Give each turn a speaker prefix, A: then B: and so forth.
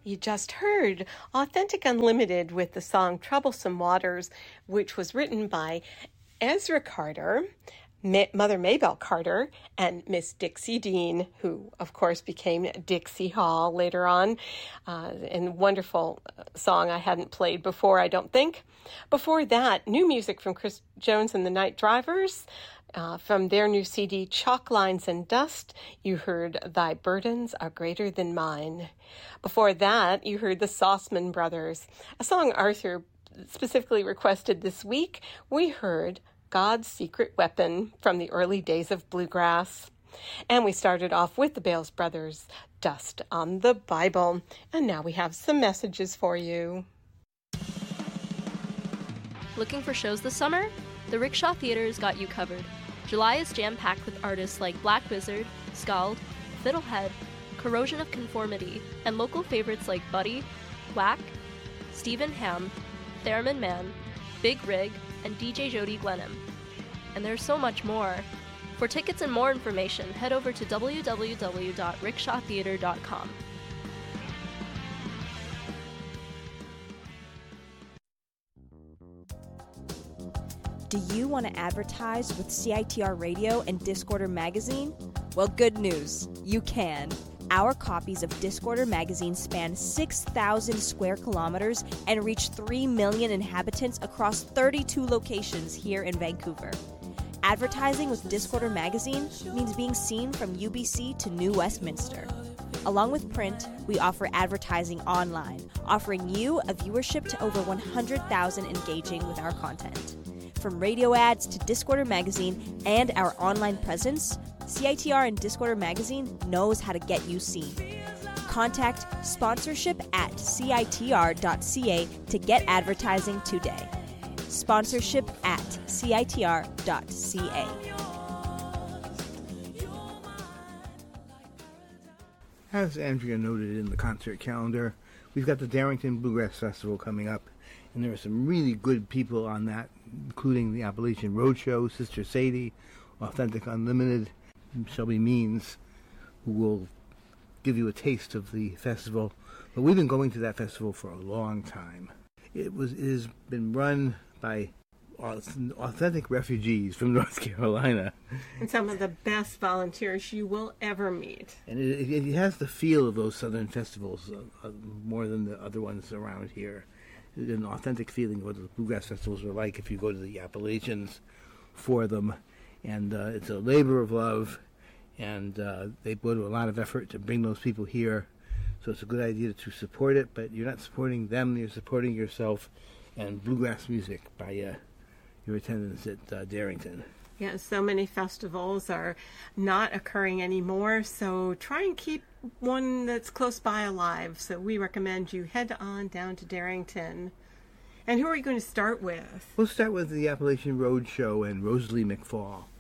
A: You just heard Authentic Unlimited with the song Troublesome Waters, which was written by Ezra Carter, Mother Maybelle Carter, and Miss Dixie Dean, who, of course, became Dixie Hall later on. And wonderful song I hadn't played before, I don't think. Before that, new music from Chris Jones and the Night Drivers. From their new CD, Chalk Lines and Dust, you heard Thy Burdens Are Greater Than Mine. Before that, you heard the Sauceman Brothers, a song Arthur specifically requested this week. We heard God's Secret Weapon from the early days of bluegrass. And we started off with the Bales Brothers, Dust on the Bible. And now we have some messages for you.
B: Looking for shows this summer? The Rickshaw Theater's got you covered. July is jam-packed with artists like Black Wizard, Scald, Fiddlehead, Corrosion of Conformity, and local favorites like Buddy, Whack, Stephen Hamm, Theremin Man, Big Rig, and DJ Jody Glenham. And there's so much more. For tickets and more information, head over to www.rickshawtheater.com.
C: Do you want to advertise with CITR Radio and Discorder Magazine? Well, good news. You can. Our copies of Discorder Magazine span 6,000 square kilometers and reach 3 million inhabitants across 32 locations here in Vancouver. Advertising with Discorder Magazine means being seen from UBC to New Westminster. Along with print, we offer advertising online, offering you a viewership to over 100,000 engaging with our content. From radio ads to Discorder Magazine and our online presence, CITR and Discorder Magazine knows how to get you seen. Contact sponsorship at citr.ca to get advertising today. Sponsorship at citr.ca.
D: As Andrea noted in the concert calendar, we've got the Darrington Bluegrass Festival coming up, and there are some really good people on that, including the Appalachian Roadshow, Sister Sadie, Authentic Unlimited, Shelby Means, who will give you a taste of the festival. But we've been going to that festival for a long time. It has been run by authentic refugees from North Carolina.
A: And some of the best volunteers you will ever meet.
D: And it has the feel of those southern festivals more than the other ones around here. An authentic feeling of what the bluegrass festivals are like if you go to the Appalachians for them. And it's a labor of love, and they go to a lot of effort to bring those people here. So it's a good idea to support it, but you're not supporting them, you're supporting yourself and bluegrass music by your attendance at Darrington.
A: Yeah, so many festivals are not occurring anymore, so try and keep one that's close by alive. So we recommend you head on down to Darrington. And who are you going to start with?
D: We'll start with the Appalachian Roadshow and Rosalie McFall.